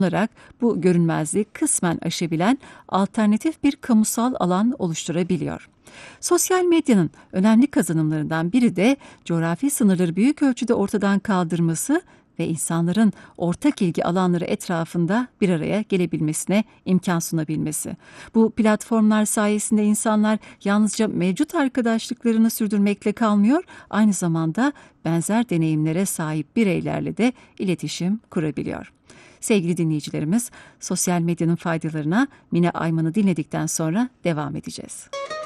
olarak bu görünmezliği kısmen aşabilen alternatif bir kamusal alan oluşturabiliyor. Sosyal medyanın önemli kazanımlarından biri de coğrafi sınırları büyük ölçüde ortadan kaldırması ve insanların ortak ilgi alanları etrafında bir araya gelebilmesine imkan sunabilmesi. Bu platformlar sayesinde insanlar yalnızca mevcut arkadaşlıklarını sürdürmekle kalmıyor, aynı zamanda benzer deneyimlere sahip bireylerle de iletişim kurabiliyor. Sevgili dinleyicilerimiz, sosyal medyanın faydalarına Mine Ayman'ı dinledikten sonra devam edeceğiz.